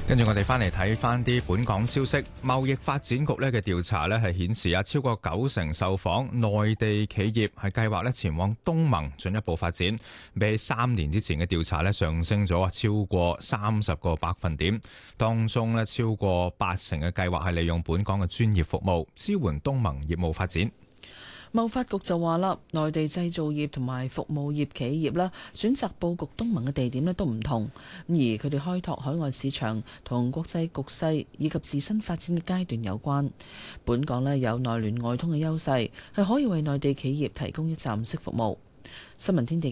跟住我哋翻嚟睇翻啲本港消息，貿易發展局咧嘅調查咧係顯示超過90%受訪內地企業係計劃前往東盟進一步發展，比起3年之前嘅調查上升咗超過30個百分點。當中超過80%嘅計劃係利用本港嘅專業服務支援東盟業務發展。 貿發局就話啦，內地製造業同埋服務業企業啦，選擇佈局東盟嘅地點都唔同，而佢哋開拓海外市場同國際局勢以及自身發展嘅階段有關。本港有內聯外通嘅優勢，係可以為內地企業提供一站式服務。新聞天地